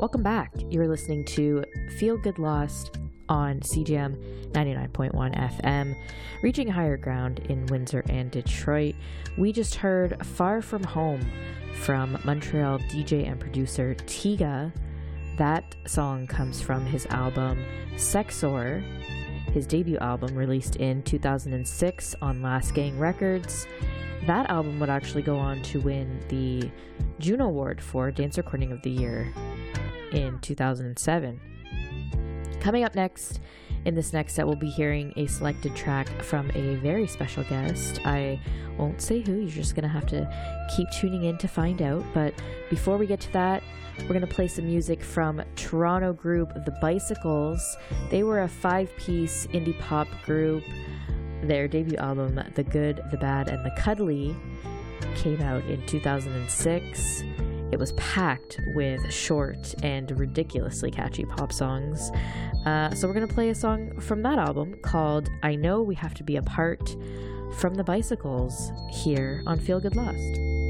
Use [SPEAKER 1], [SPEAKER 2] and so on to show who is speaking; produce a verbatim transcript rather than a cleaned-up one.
[SPEAKER 1] Welcome back. You're listening to Feel Good Lost on C J M ninety-nine point one F M, reaching higher ground in Windsor and Detroit. We just heard Far From Home from Montreal D J and producer Tiga. That song comes from his album Sexor, his debut album released in two thousand six on Last Gang Records. That album would actually go on to win the Juno Award for Dance Recording of the Year in two thousand seven. Coming up next, in this next set, we'll be hearing a selected track from a very special guest. I won't say who, you're just going to have to keep tuning in to find out. But before we get to that, we're going to play some music from Toronto group The Bicycles. They were a five-piece indie pop group. Their debut album, The Good, The Bad, and The Cuddly, came out in two thousand six. It was packed with short and ridiculously catchy pop songs. Uh, so we're going to play a song from that album called I Know We Have to Be Apart from The Bicycles here on Feel Good Lost.